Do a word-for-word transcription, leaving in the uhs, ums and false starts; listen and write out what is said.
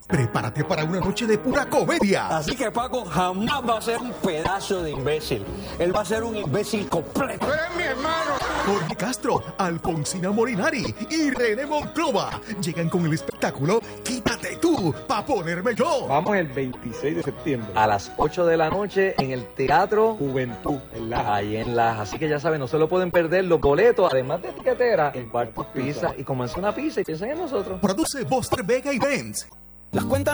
Prepárate para una noche de pura comedia. Así que Paco jamás va a ser un pedazo de imbécil. Él va a ser un imbécil completo. ¡Tú eres mi hermano! Jorge Castro, Alfonsina Molinari y René Monclova llegan con el espectáculo Quítate tú, pa' ponerme yo. Vamos el veintiséis de septiembre. A las ocho de la noche en el Teatro Juventud, en Laja. Ahí en Laja. Así que ya saben, no se lo pueden perder. Los boletos, además de etiquetera, en Cuartos Pizza. Y comanse una pizza y piensen en nosotros. Produce Buster Vega Events. Las cuentas